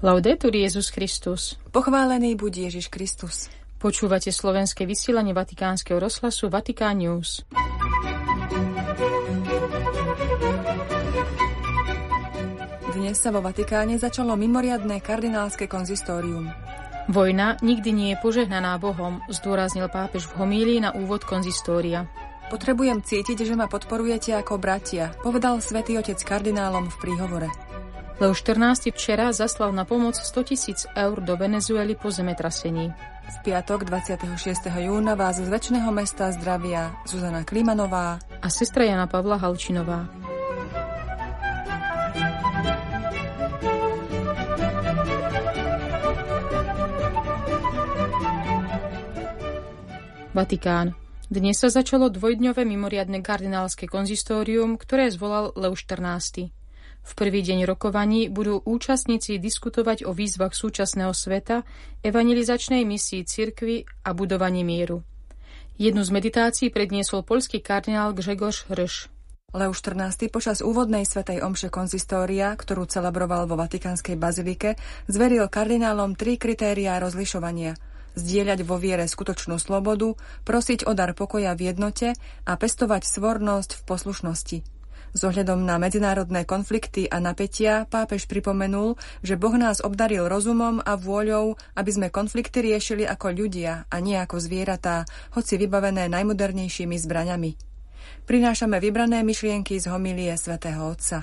Laudetur Jesus Christus. Pochválený buď Ježiš Kristus. Počúvate slovenské vysielanie Vatikánskeho rozhlasu Vatikán News. Dnes sa vo Vatikáne začalo mimoriadne kardinálske konzistórium. Vojna nikdy nie je požehnaná Bohom, zdôraznil pápež v homílii na úvod konzistória. Potrebujem cítiť, že ma podporujete ako bratia, povedal svätý otec kardinálom v príhovore. Leo XIV včera zaslal na pomoc 100 000 eur do Venezuely po zemetrasení. V piatok 26. júna vás z Večného mesta zdravia Zuzana Klimanová a sestra Jana Pavla Halčinová. Vatikán. Dnes sa začalo dvojdňové mimoriadne kardinálske konzistórium, ktoré zvolal Leo XIV. V prvý deň rokovaní budú účastníci diskutovať o výzvach súčasného sveta, evangelizačnej misii cirkvi a budovaní mieru. Jednu z meditácií predniesol poľský kardinál Grzegorz Hrš. Leo XIV počas úvodnej svätej omše konzistória, ktorú celebroval vo Vatikánskej bazilike, zveril kardinálom 3 kritériá rozlišovania: zdieľať vo viere skutočnú slobodu, prosiť o dar pokoja v jednote a pestovať svornosť v poslušnosti. S ohľadom na medzinárodné konflikty a napätia pápež pripomenul, že Boh nás obdaril rozumom a vôľou, aby sme konflikty riešili ako ľudia a nie ako zvieratá, hoci vybavené najmodernejšími zbraňami. Prinášame vybrané myšlienky z homílie svätého Otca.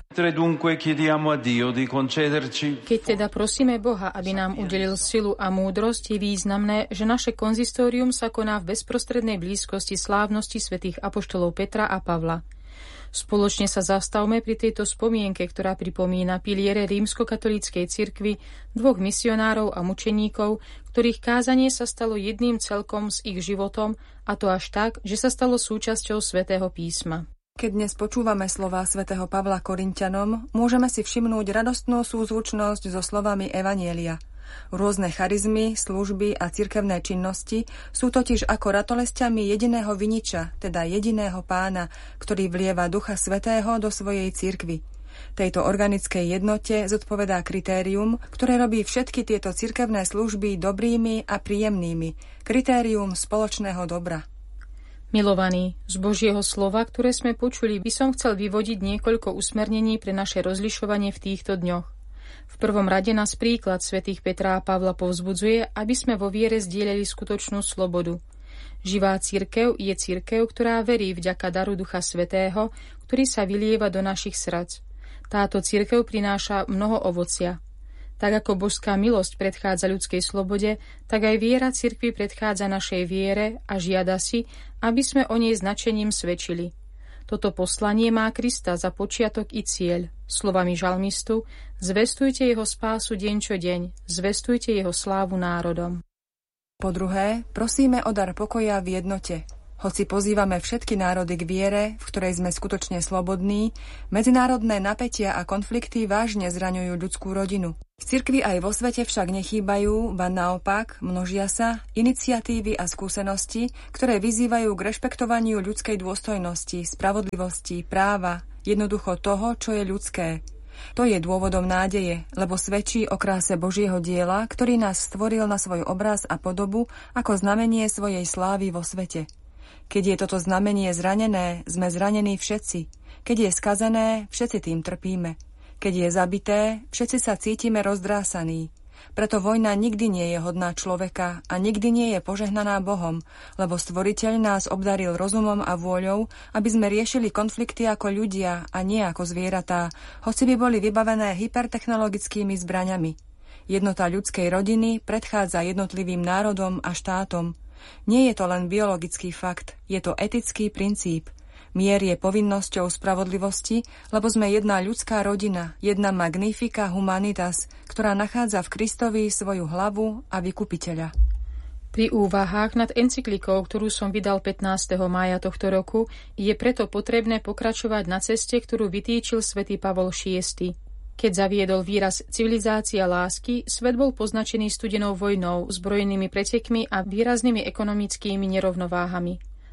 Keď teda prosíme Boha, aby nám udelil silu a múdrosť, je významné, že naše konzistórium sa koná v bezprostrednej blízkosti slávnosti svätých apoštolov Petra a Pavla. Spoločne sa zastavme pri tejto spomienke, ktorá pripomína piliere rímskokatolíckej cirkvi, 2 misionárov a mučeníkov, ktorých kázanie sa stalo jedným celkom s ich životom, a to až tak, že sa stalo súčasťou Svätého písma. Keď dnes počúvame slová svätého Pavla Korinťanom, môžeme si všimnúť radostnú súzvučnosť so slovami Evanjelia. Rôzne charizmy, služby a cirkevné činnosti sú totiž ako ratolesťami jediného viniča, teda jediného Pána, ktorý vlieva Ducha Svätého do svojej cirkvi. Tejto organickej jednote zodpovedá kritérium, ktoré robí všetky tieto cirkevné služby dobrými a príjemnými, kritérium spoločného dobra. Milovaní, z Božieho slova, ktoré sme počuli, by som chcel vyvodiť niekoľko usmernení pre naše rozlišovanie v týchto dňoch. V prvom rade nás príklad svätých Petra a Pavla povzbudzuje, aby sme vo viere zdieľali skutočnú slobodu. Živá cirkev je cirkev, ktorá verí vďaka daru Ducha Svätého, ktorý sa vylieva do našich srdc. Táto cirkev prináša mnoho ovocia. Tak ako božská milosť predchádza ľudskej slobode, tak aj viera cirkvi predchádza našej viere a žiada si, aby sme o nej značením svedčili. Toto poslanie má Krista za počiatok i cieľ. Slovami žalmistu: zvestujte jeho spásu deň čo deň, zvestujte jeho slávu národom. Po druhé, prosíme o dar pokoja v jednote. Hoci pozývame všetky národy k viere, v ktorej sme skutočne slobodní, medzinárodné napätia a konflikty vážne zraňujú ľudskú rodinu. V cirkvi aj vo svete však nechýbajú, ba naopak, množia sa iniciatívy a skúsenosti, ktoré vyzývajú k rešpektovaniu ľudskej dôstojnosti, spravodlivosti, práva, jednoducho toho, čo je ľudské. To je dôvodom nádeje, lebo svedčí o kráse Božieho diela, ktorý nás stvoril na svoj obraz a podobu ako znamenie svojej slávy vo svete. Keď je toto znamenie zranené, sme zranení všetci. Keď je skazené, všetci tým trpíme. Keď je zabité, všetci sa cítime rozdrásaní. Preto vojna nikdy nie je hodná človeka a nikdy nie je požehnaná Bohom, lebo Stvoriteľ nás obdaril rozumom a vôľou, aby sme riešili konflikty ako ľudia a nie ako zvieratá, hoci by boli vybavené hypertechnologickými zbraňami. Jednota ľudskej rodiny predchádza jednotlivým národom a štátom. Nie je to len biologický fakt, je to etický princíp. Mier je povinnosťou spravodlivosti, lebo sme jedna ľudská rodina, jedna magnifica humanitas, ktorá nachádza v Kristovi svoju hlavu a vykupiteľa. Pri úvahách nad encyklikou, ktorú som vydal 15. mája tohto roku, je preto potrebné pokračovať na ceste, ktorú vytýčil svätý Pavol VI. Keď zaviedol výraz civilizácia lásky, svet bol poznačený studenou vojnou, zbrojenými pretekmi a výraznými ekonomickými nerovnováhami.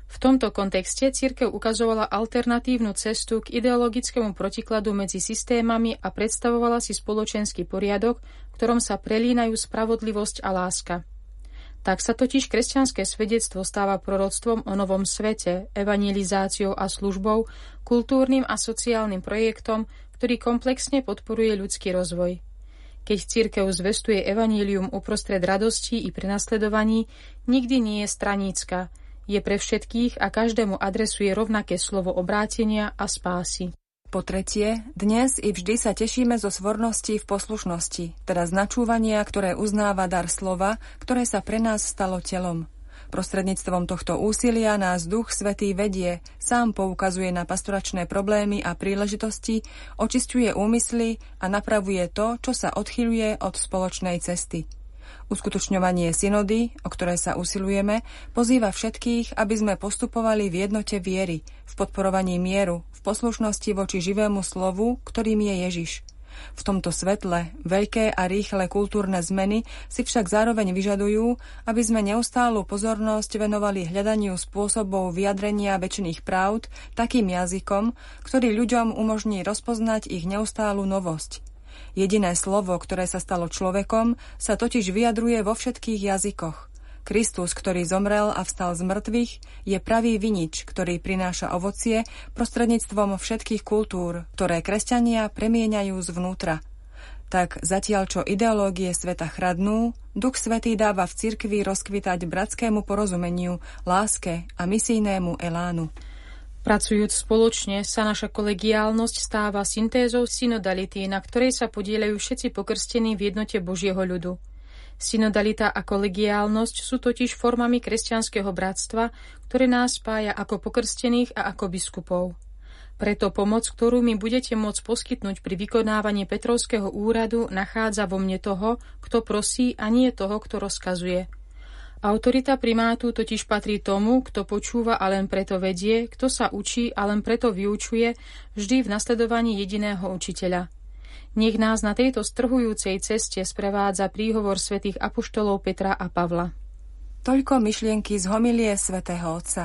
V tomto kontexte cirkev ukazovala alternatívnu cestu k ideologickému protikladu medzi systémami a predstavovala si spoločenský poriadok, v ktorom sa prelínajú spravodlivosť a láska. Tak sa totiž kresťanské svedectvo stáva proroctvom o novom svete, evangelizáciou a službou, kultúrnym a sociálnym projektom, ktorý komplexne podporuje ľudský rozvoj. Keď cirkev zvestuje evanjelium uprostred radosti i prenasledovaní, nikdy nie je stranícka, je pre všetkých a každému adresuje rovnaké slovo obrátenia a spásy. Po tretie, dnes i vždy sa tešíme zo svornosti v poslušnosti, teda z načúvania, ktoré uznáva dar slova, ktoré sa pre nás stalo telom. Prostredníctvom tohto úsilia nás Duch Svätý vedie, sám poukazuje na pastoračné problémy a príležitosti, očisťuje úmysly a napravuje to, čo sa odchyľuje od spoločnej cesty. Uskutočňovanie synody, o ktoré sa usilujeme, pozýva všetkých, aby sme postupovali v jednote viery, v podporovaní mieru, v poslušnosti voči živému slovu, ktorým je Ježiš. V tomto svetle veľké a rýchle kultúrne zmeny si však zároveň vyžadujú, aby sme neustálu pozornosť venovali hľadaniu spôsobov vyjadrenia večných pravd takým jazykom, ktorý ľuďom umožní rozpoznať ich neustálu novosť. Jediné slovo, ktoré sa stalo človekom, sa totiž vyjadruje vo všetkých jazykoch. Kristus, ktorý zomrel a vstal z mŕtvych, je pravý vinič, ktorý prináša ovocie prostredníctvom všetkých kultúr, ktoré kresťania premieňajú zvnútra. Tak zatiaľ, čo ideológie sveta chradnú, Duch Svätý dáva v cirkvi rozkvitať bratskému porozumeniu, láske a misijnému elánu. Pracujúc spoločne sa naša kolegiálnosť stáva syntézou synodality, na ktorej sa podieľajú všetci pokrstení v jednote Božieho ľudu. Synodalita a kolegiálnosť sú totiž formami kresťanského bratstva, ktoré nás spája ako pokrstených a ako biskupov. Preto pomoc, ktorú mi budete môcť poskytnúť pri vykonávaní Petrovského úradu, nachádza vo mne toho, kto prosí, a nie toho, kto rozkazuje. Autorita primátu totiž patrí tomu, kto počúva a len preto vedie, kto sa učí a len preto vyučuje, vždy v nasledovaní jediného učiteľa. Nech nás na tejto strhujúcej ceste sprevádza príhovor svätých apoštolov Petra a Pavla. Toľko myšlienky z homilie svätého Otca.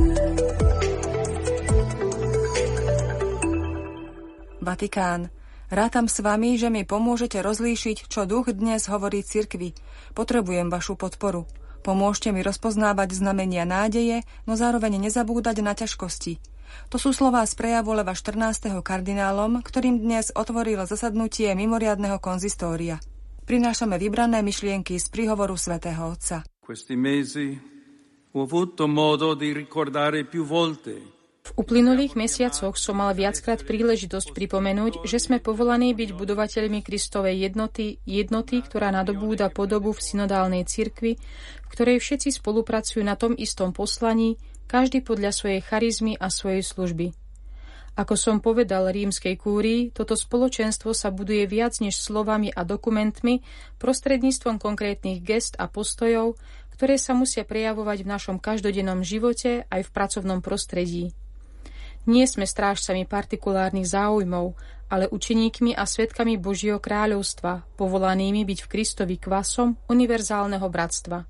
Vatikán. Rátam s vami, že mi pomôžete rozlíšiť, čo duch dnes hovorí cirkvi. Potrebujem vašu podporu. Pomôžte mi rozpoznávať znamenia nádeje, no zároveň nezabúdať na ťažkosti. To sú slová z prejavu Leva 14. kardinálom, ktorým dnes otvoril zasadnutie mimoriadneho konzistória. Prinášame vybrané myšlienky z príhovoru svätého Otca. Questi mesi ho avuto modo di ricordare più volte. V uplynulých mesiacoch som mal viackrát príležitosť pripomenúť, že sme povolaní byť budovateľmi Kristovej jednoty, ktorá nadobúda podobu v synodálnej cirkvi, v ktorej všetci spolupracujú na tom istom poslaní, každý podľa svojej charizmy a svojej služby. Ako som povedal rímskej kúrii, toto spoločenstvo sa buduje viac než slovami a dokumentmi, prostredníctvom konkrétnych gest a postojov, ktoré sa musia prejavovať v našom každodennom živote aj v pracovnom prostredí. Nie sme strážcami partikulárnych záujmov, ale učeníkmi a svedkami Božieho kráľovstva, povolanými byť v Kristovi kvasom univerzálneho bratstva.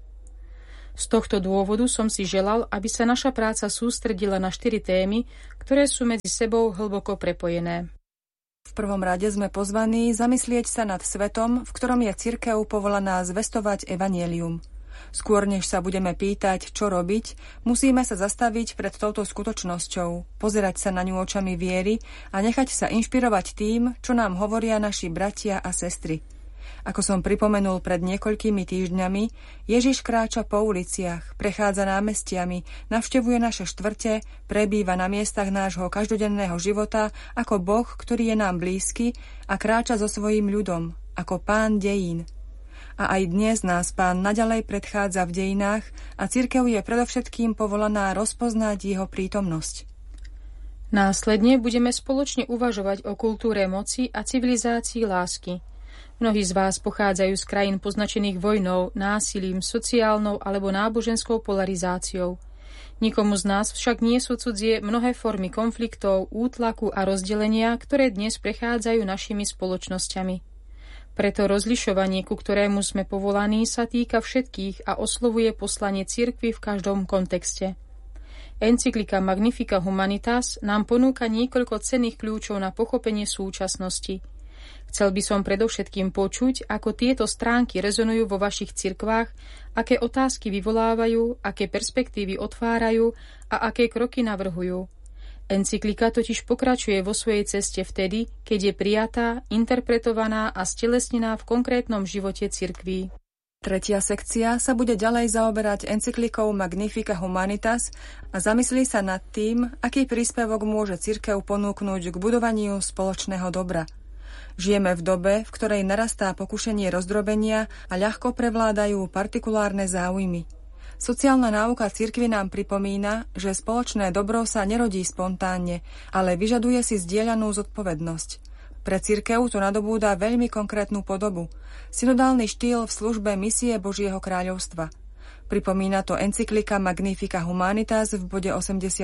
Z tohto dôvodu som si želal, aby sa naša práca sústredila na 4 témy, ktoré sú medzi sebou hlboko prepojené. V prvom rade sme pozvaní zamyslieť sa nad svetom, v ktorom je cirkev povolaná zvestovať evanjelium. Skôr než sa budeme pýtať, čo robiť, musíme sa zastaviť pred touto skutočnosťou, pozerať sa na ňu očami viery a nechať sa inšpirovať tým, čo nám hovoria naši bratia a sestry. Ako som pripomenul pred niekoľkými týždňami, Ježiš kráča po uliciach, prechádza námestiami, navštevuje naše štvrte, prebýva na miestach nášho každodenného života ako Boh, ktorý je nám blízky a kráča so svojím ľudom, ako Pán dejín. A aj dnes nás Pán naďalej predchádza v dejinách a cirkev je predovšetkým povolaná rozpoznať jeho prítomnosť. Následne budeme spoločne uvažovať o kultúre moci a civilizácii lásky. Mnohí z vás pochádzajú z krajín poznačených vojnou, násilím, sociálnou alebo náboženskou polarizáciou. Nikomu z nás však nie sú cudzie mnohé formy konfliktov, útlaku a rozdelenia, ktoré dnes prechádzajú našimi spoločnosťami. Preto rozlišovanie, ku ktorému sme povolaní, sa týka všetkých a oslovuje poslanie cirkvi v každom kontexte. Encyklika Magnifica Humanitas nám ponúka niekoľko cenných kľúčov na pochopenie súčasnosti. Chcel by som predovšetkým počuť, ako tieto stránky rezonujú vo vašich cirkvách, aké otázky vyvolávajú, aké perspektívy otvárajú a aké kroky navrhujú. Encyklika totiž pokračuje vo svojej ceste vtedy, keď je prijatá, interpretovaná a stelesnená v konkrétnom živote cirkví. Tretia sekcia sa bude ďalej zaoberať encyklikou Magnifica Humanitas a zamyslí sa nad tým, aký príspevok môže cirkev ponúknuť k budovaniu spoločného dobra. Žijeme v dobe, v ktorej narastá pokušenie rozdrobenia a ľahko prevládajú partikulárne záujmy. Sociálna náuka cirkvi nám pripomína, že spoločné dobro sa nerodí spontánne, ale vyžaduje si zdieľanú zodpovednosť. Pre cirkev to nadobúda veľmi konkrétnu podobu. Synodálny štýl v službe misie Božieho kráľovstva. Pripomína to encyklika Magnifica Humanitas v bode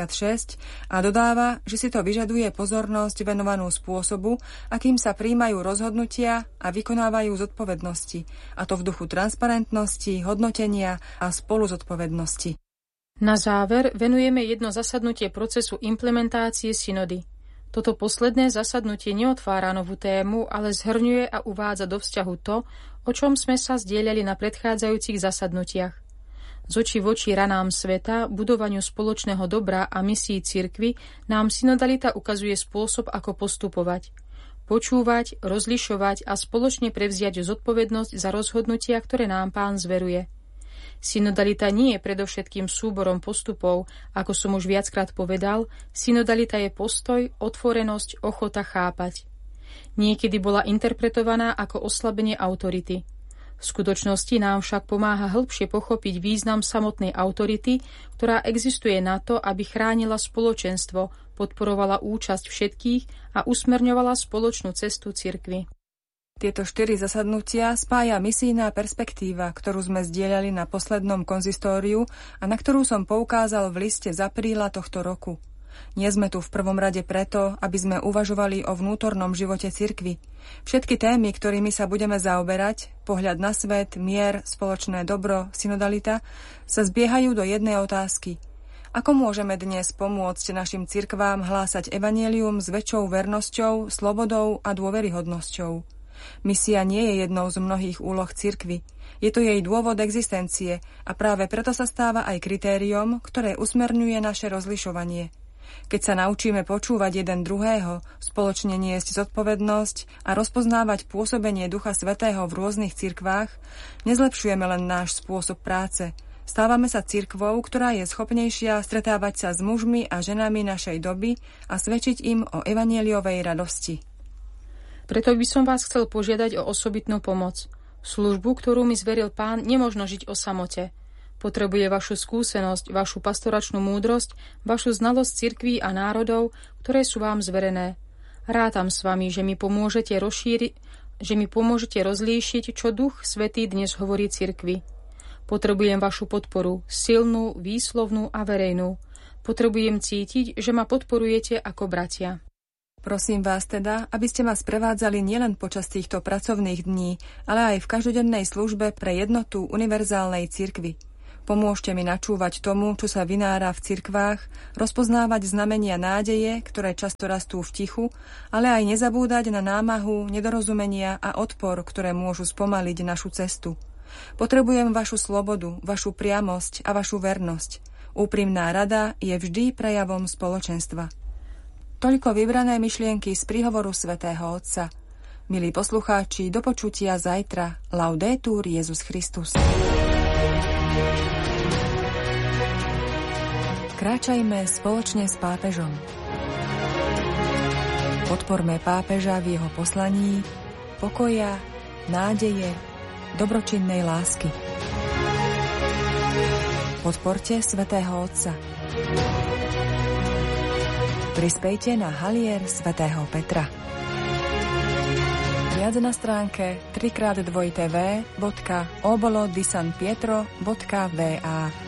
86 a dodáva, že si to vyžaduje pozornosť venovanú spôsobu, akým sa prijímajú rozhodnutia a vykonávajú zodpovednosti, a to v duchu transparentnosti, hodnotenia a spoluzodpovednosti. Na záver venujeme jedno zasadnutie procesu implementácie synody. Toto posledné zasadnutie neotvára novú tému, ale zhrňuje a uvádza do vzťahu to, o čom sme sa zdieľali na predchádzajúcich zasadnutiach. Z očí v oči ranám sveta, budovaniu spoločného dobra a misii cirkvi nám synodalita ukazuje spôsob, ako postupovať. Počúvať, rozlišovať a spoločne prevziať zodpovednosť za rozhodnutia, ktoré nám Pán zveruje. Synodalita nie je predovšetkým súborom postupov, ako som už viackrát povedal, synodalita je postoj, otvorenosť, ochota chápať. Niekedy bola interpretovaná ako oslabenie autority. V skutočnosti nám však pomáha hĺbšie pochopiť význam samotnej autority, ktorá existuje na to, aby chránila spoločenstvo, podporovala účasť všetkých a usmerňovala spoločnú cestu cirkvi. Tieto 4 zasadnutia spája misijná perspektíva, ktorú sme zdieľali na poslednom konzistóriu a na ktorú som poukázal v liste z apríla tohto roku. Nie sme tu v prvom rade preto, aby sme uvažovali o vnútornom živote cirkvi. Všetky témy, ktorými sa budeme zaoberať, pohľad na svet, mier, spoločné dobro, synodalita, sa zbiehajú do jednej otázky. Ako môžeme dnes pomôcť našim cirkvám hlásať evanjelium s väčšou vernosťou, slobodou a dôveryhodnosťou? Misia nie je jednou z mnohých úloh cirkvi. Je to jej dôvod existencie a práve preto sa stáva aj kritériom, ktoré usmerňuje naše rozlišovanie. Keď sa naučíme počúvať jeden druhého, spoločne niesť zodpovednosť a rozpoznávať pôsobenie Ducha Svätého v rôznych cirkvách, nezlepšujeme len náš spôsob práce. Stávame sa cirkvou, ktorá je schopnejšia stretávať sa s mužmi a ženami našej doby a svedčiť im o evanjeliovej radosti. Preto by som vás chcel požiadať o osobitnú pomoc. Službu, ktorú mi zveril Pán, nemožno žiť o samote. Potrebuje vašu skúsenosť, vašu pastoračnú múdrosť, vašu znalosť cirkví a národov, ktoré sú vám zverené. Rátam s vami, že mi pomôžete rozlíšiť, čo Duch Svätý dnes hovorí cirkvi. Potrebujem vašu podporu, silnú, výslovnú a verejnú. Potrebujem cítiť, že ma podporujete ako bratia. Prosím vás teda, aby ste ma sprevádzali nielen počas týchto pracovných dní, ale aj v každodennej službe pre jednotu univerzálnej cirkvi. Pomôžte mi načúvať tomu, čo sa vynára v cirkvách, rozpoznávať znamenia nádeje, ktoré často rastú v tichu, ale aj nezabúdať na námahu, nedorozumenia a odpor, ktoré môžu spomaliť našu cestu. Potrebujem vašu slobodu, vašu priamosť a vašu vernosť. Úprimná rada je vždy prejavom spoločenstva. Toľko vybrané myšlienky z príhovoru svätého Otca. Milí poslucháči, do počutia zajtra. Laudetur Jesus Christus. Kráčajme spoločne s pápežom. Podporme pápeža v jeho poslaní pokoja, nádeje, dobročinnej lásky. Podporte svätého Otca. Prispejte na halier svätého Petra. Viac na stránke www.obolodisanpietro.va.